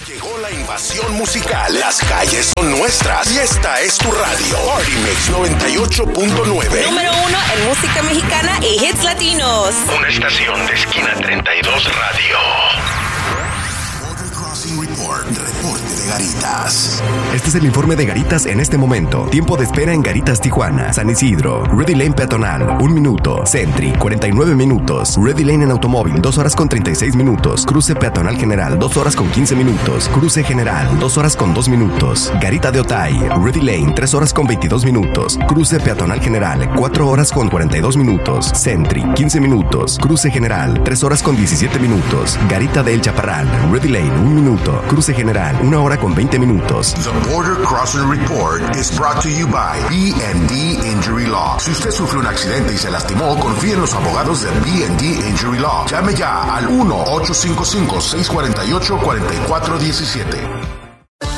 Llegó la invasión musical. Las calles son nuestras. Y esta es tu radio. Party Mix 98.9. Número 1 en música mexicana y hits latinos. Una estación de esquina 32 Radio. Border Crossing Report. Reporte de Garitas. Este es el informe de Garitas en este momento. Tiempo de espera en Garitas, Tijuana. San Isidro, Ready Lane peatonal, 1 minuto. Sentry, 49 minutos. Ready Lane en automóvil, 2 horas con 36 minutos. Cruce peatonal general, 2 horas con 15 minutos. Cruce general, 2 horas con 2 minutos. Garita de Otay, Ready Lane, 3 horas con 22 minutos. Cruce peatonal general, 4 horas con 42 minutos. Sentry, 15 minutos. Cruce general, 3 horas con 17 minutos. Garita del Chaparral, Ready Lane, 1 minuto. Cruce general, 1 hora con 20 minutos. The Border Crossing Report is brought to you by B&D Injury Law. Si usted sufre un accidente y se lastimó, confíe en los abogados de B&D Injury Law. Llame ya al 1-855-648-4417.